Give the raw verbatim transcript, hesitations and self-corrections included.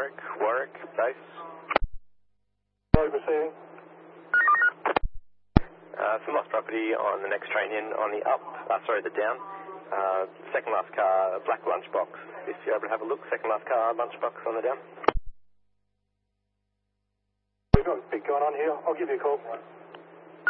Warwick, Warwick, base. Warwick receiving. Uh, some lost property on the next train in on the up, uh, sorry, the down. Uh, second last car, black lunchbox. If you're able to have a look, second last car, lunchbox on the down. We've got a bit going on here. I'll give you a call.